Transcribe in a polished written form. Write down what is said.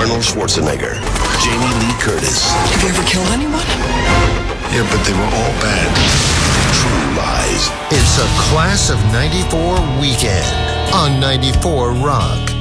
Arnold Schwarzenegger, Jamie Lee Curtis. Have you ever killed anyone? Yeah, but they were all bad. True Lies. It's a Class of 94 weekend on 94 Rock.